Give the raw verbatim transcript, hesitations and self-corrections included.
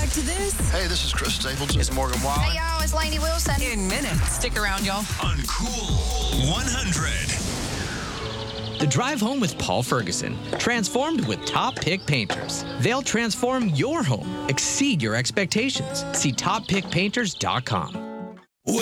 back to this. Hey, this is Chris Stapleton. It's Morgan Wallen. Hey, y'all, it's Lainey Wilson. In minutes. Stick around, y'all. On Cool one hundred. The Drive Home with Paul Ferguson. Transformed with Top Pick Painters. They'll transform your home, exceed your expectations. See top pick painters dot com.